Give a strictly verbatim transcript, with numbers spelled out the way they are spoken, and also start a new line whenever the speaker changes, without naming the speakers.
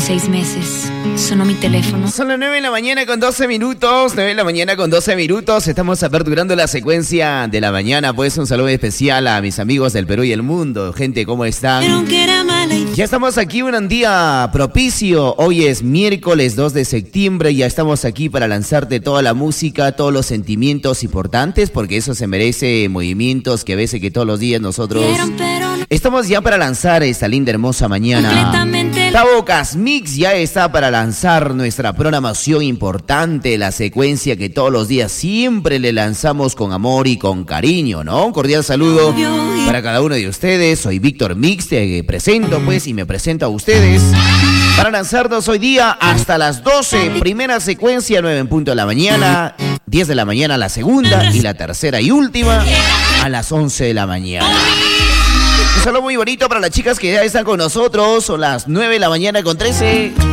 seis meses. Sonó mi teléfono.
Son las nueve de la mañana con doce minutos. nueve de la mañana con doce minutos. Estamos aperturando la secuencia de la mañana. Pues un saludo especial a mis amigos del Perú y el mundo. Gente, ¿cómo están? Ya estamos aquí un día propicio. Hoy es miércoles dos de septiembre. Ya estamos aquí para lanzarte toda la música, todos los sentimientos importantes, porque eso se merece movimientos que a veces que todos los días nosotros estamos ya para lanzar esta linda hermosa mañana. Tabocas Mix ya está para lanzar nuestra programación importante, la secuencia que todos los días siempre le lanzamos con amor y con cariño, ¿no? Un cordial saludo para cada uno de ustedes. Soy Víctor Mix, te presento pues y me presento a ustedes para lanzarnos hoy día hasta las doce, primera secuencia, nueve en punto de la mañana, diez de la mañana la segunda y la tercera y última a las once de la mañana. Un saludo muy bonito para las chicas que ya están con nosotros. Son las nueve de la mañana con trece.